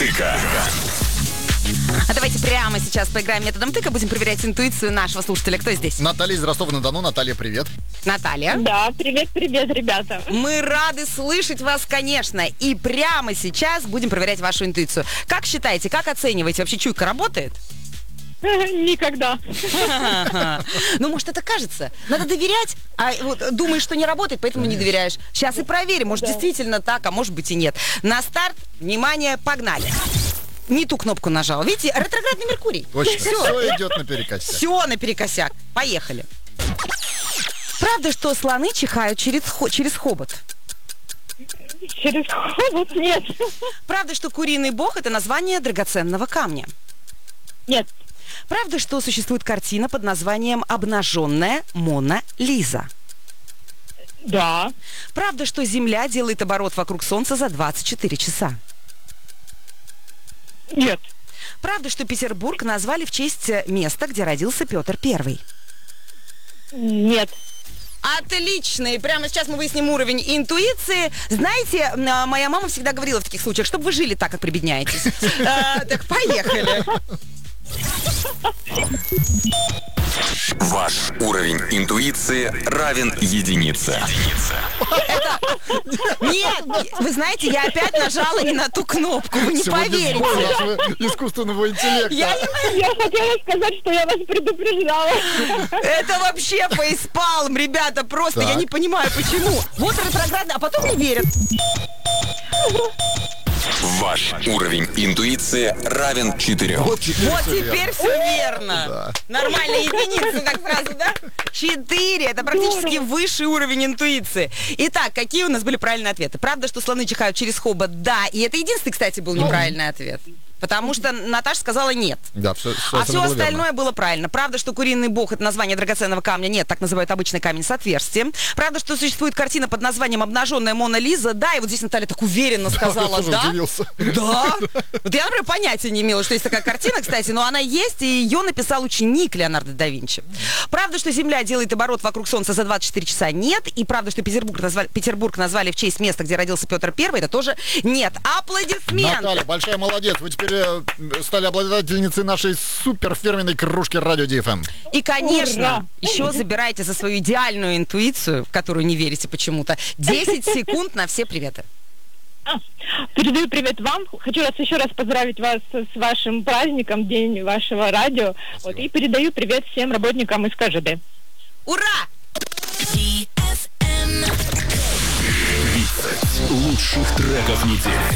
тыка. А давайте прямо сейчас поиграем методом тыка, будем проверять интуицию нашего слушателя. Кто здесь? Наталья из Ростова-на-Дону. Наталья, привет. Наталья. Да, привет, ребята. Мы рады слышать вас, конечно. И прямо сейчас будем проверять вашу интуицию. Как считаете, как оцениваете? Вообще чуйка работает? Никогда. Ну, может, это кажется. Надо доверять, а вот думаешь, что не работает, поэтому не доверяешь. Сейчас и проверим, может, действительно так, а может быть и нет. На старт, внимание, погнали. Не ту кнопку нажал. Видите, ретроградный Меркурий. Точно, все идет наперекосяк. Все наперекосяк. Поехали. Правда, что слоны чихают через хобот? Через хобот нет. Правда, что куриный бог – это название драгоценного камня? Нет. Правда, что существует картина под названием «Обнаженная Мона Лиза»? Да. Правда, что Земля делает оборот вокруг Солнца за 24 часа? Нет. Правда, что Петербург назвали в честь места, где родился Петр I? Нет. Отлично! И прямо сейчас мы выясним уровень интуиции. Знаете, моя мама всегда говорила в таких случаях, чтобы вы жили так, как прибедняетесь. Так, поехали. Ваш уровень интуиции равен единице. Нет, вы знаете, я опять нажала не на ту кнопку, вы не Сегодня поверите. сбой нашего искусственного интеллекта. Я хотела сказать, что я вас предупреждала. Это вообще фейспалм, ребята, просто Так. я не понимаю, почему. Вот ретроградный, а потом не верят. Ваш уровень интуиции равен 4. Вот теперь, Вот всё теперь верно. все верно. Да. Нормально, единица, так сразу, да? 4. Это практически высший уровень интуиции. Итак, какие у нас были правильные ответы? Правда, что слоны чихают через хобот? Да. И это единственный, кстати, был неправильный ответ. Потому что Наташа сказала нет. Да, все А все остальное было правильно. Правда, что куриный бог – это название драгоценного камня? Нет, так называют обычный камень с отверстием. Правда, что существует картина под названием «Обнаженная Мона Лиза»? Да, и вот здесь Наталья так уверенно сказала, я тоже да? удивился. Да. Вот я, например, понятия не имела, что есть такая картина, кстати, но она есть, и ее написал ученик Леонардо да Винчи. Правда, что Земля делает оборот вокруг Солнца за 24 часа? Нет. И правда, что Петербург назвали в честь места, где родился Петр I? Это тоже нет. Аплодисменты. Наталья, большая молодец. Вы теперь стали обладательницей нашей супер фирменной кружки Радио ДФМ. И, конечно, Ура! еще забирайте за свою идеальную интуицию, в которую не верите почему-то, 10 секунд на все приветы. Передаю привет вам. Хочу еще раз поздравить вас с вашим праздником, день вашего радио. Вот, и передаю привет всем работникам из КЖД. Ура! 30 лучших треков недели.